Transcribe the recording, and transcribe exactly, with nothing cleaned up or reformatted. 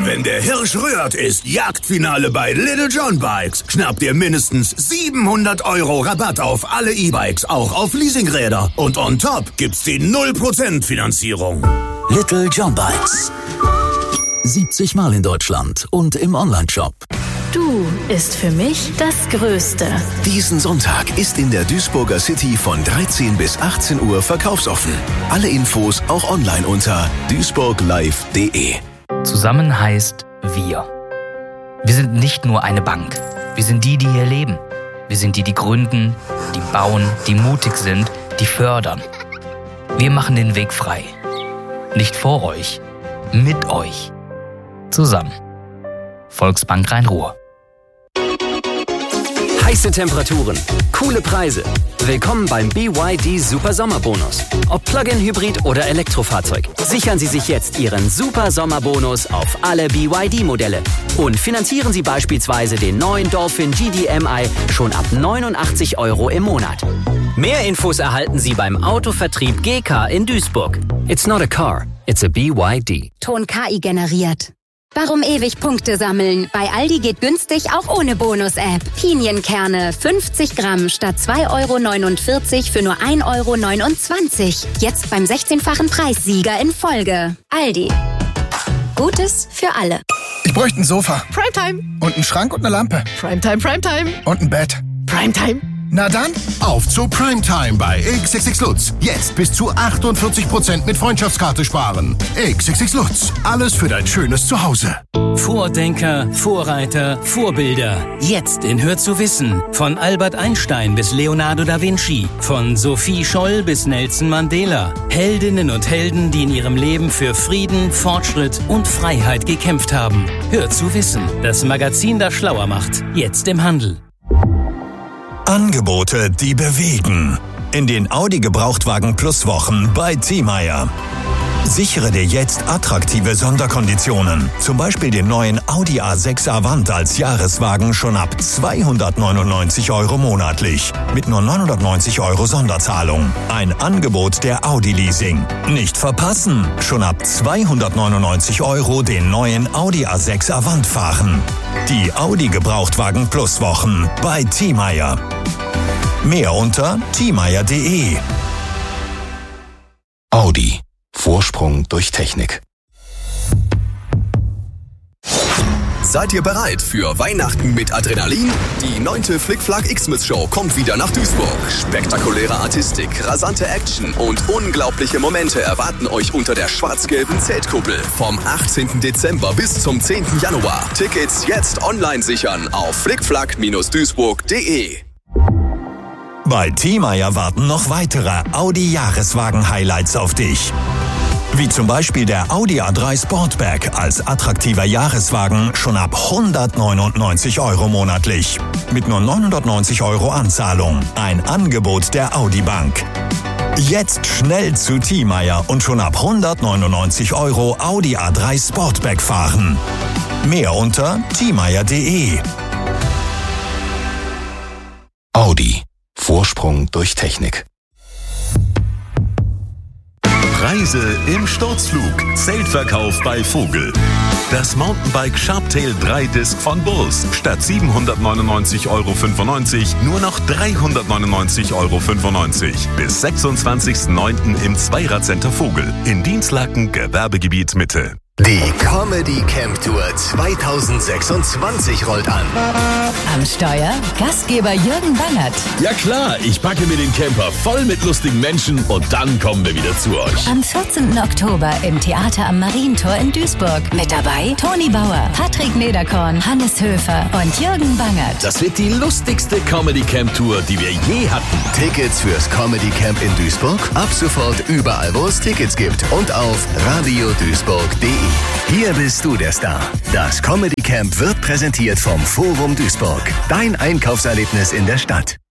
Wenn der Hirsch rührt, ist Jagdfinale bei Little John Bikes. Schnapp dir mindestens siebenhundert Euro Rabatt auf alle E-Bikes, auch auf Leasingräder. Und on top gibt's die null Prozent Finanzierung. Little John Bikes. siebzig Mal in Deutschland und im Onlineshop. Du ist für mich das Größte. Diesen Sonntag ist in der Duisburger City von dreizehn bis achtzehn Uhr verkaufsoffen. Alle Infos auch online unter duisburglive punkt de. Zusammen heißt wir. Wir sind nicht nur eine Bank. Wir sind die, die hier leben. Wir sind die, die gründen, die bauen, die mutig sind, die fördern. Wir machen den Weg frei. Nicht vor euch, mit euch. Zusammen. Volksbank Rhein-Ruhr. Heiße Temperaturen, coole Preise. Willkommen beim B Y D Super Sommerbonus. Ob Plug-in-Hybrid oder Elektrofahrzeug. Sichern Sie sich jetzt Ihren Super Sommerbonus auf alle B Y D-Modelle. Und finanzieren Sie beispielsweise den neuen Dolphin G D M I schon ab neunundachtzig Euro im Monat. Mehr Infos erhalten Sie beim Autovertrieb G K in Duisburg. It's not a car, it's a B Y D. Ton K I generiert. Warum ewig Punkte sammeln? Bei Aldi geht günstig auch ohne Bonus-App. Pinienkerne fünfzig Gramm statt zwei Euro neunundvierzig für nur ein Euro neunundzwanzig. Jetzt beim sechzehnfachen Preissieger in Folge. Aldi. Gutes für alle. Ich bräuchte ein Sofa. Primetime. Und einen Schrank und eine Lampe. Primetime, Primetime. Und ein Bett. Primetime. Na dann, auf zu Primetime bei X X X Lutz. Jetzt bis zu achtundvierzig Prozent mit Freundschaftskarte sparen. X X X Lutz. Alles für dein schönes Zuhause. Vordenker, Vorreiter, Vorbilder. Jetzt in Hör zu wissen. Von Albert Einstein bis Leonardo da Vinci. Von Sophie Scholl bis Nelson Mandela. Heldinnen und Helden, die in ihrem Leben für Frieden, Fortschritt und Freiheit gekämpft haben. Hör zu wissen. Das Magazin, das schlauer macht. Jetzt im Handel. Angebote, die bewegen. In den Audi Gebrauchtwagen Plus Wochen bei Thiemeyer. Sichere dir jetzt attraktive Sonderkonditionen. Zum Beispiel den neuen Audi A sechs Avant als Jahreswagen schon ab zweihundertneunundneunzig Euro monatlich. Mit nur neunhundertneunzig Euro Sonderzahlung. Ein Angebot der Audi Leasing. Nicht verpassen. Schon ab zweihundertneunundneunzig Euro den neuen Audi A sechs Avant fahren. Die Audi Gebrauchtwagen Plus Wochen bei Thiemeyer. Mehr unter thiemeyer punkt de. Audi. Vorsprung durch Technik. Seid ihr bereit für Weihnachten mit Adrenalin? Die neunte Flick-Flack Xmas Show kommt wieder nach Duisburg. Spektakuläre Artistik, rasante Action und unglaubliche Momente erwarten euch unter der schwarz-gelben Zeltkuppel. Vom achtzehnten Dezember bis zum zehnten Januar. Tickets jetzt online sichern auf flickflack Duisburg punkt de. Bei Thiemeyer warten noch weitere Audi-Jahreswagen-Highlights auf dich. Wie zum Beispiel der Audi A drei Sportback als attraktiver Jahreswagen schon ab hundertneunundneunzig Euro monatlich. Mit nur neunhundertneunzig Euro Anzahlung. Ein Angebot der Audi Bank. Jetzt schnell zu Thiemeyer und schon ab hundertneunundneunzig Euro Audi A drei Sportback fahren. Mehr unter thiemeyer punkt de. Audi. Vorsprung durch Technik. Preise im Sturzflug. Zeltverkauf bei Vogel. Das Mountainbike Sharptail drei Disc von Bulls. Statt siebenhundertneunundneunzig Euro fünfundneunzig nur noch dreihundertneunundneunzig Euro fünfundneunzig. Bis sechsundzwanzigsten neunten im Zweirad-Center Vogel. In Dienstlaken, Gewerbegebiet Mitte. Die Comedy Camp Tour zweitausendsechsundzwanzig rollt an. Am Steuer Gastgeber Jürgen Bangert. Ja klar, ich packe mir den Camper voll mit lustigen Menschen und dann kommen wir wieder zu euch. Am vierzehnten Oktober im Theater am Marientor in Duisburg. Mit dabei Toni Bauer, Patrick Nederkorn, Hannes Höfer und Jürgen Bangert. Das wird die lustigste Comedy Camp Tour, die wir je hatten. Tickets fürs Comedy Camp in Duisburg ab sofort überall, wo es Tickets gibt und auf radio duisburg punkt de. Hier bist du der Star. Das Comedy Camp wird präsentiert vom Forum Duisburg. Dein Einkaufserlebnis in der Stadt.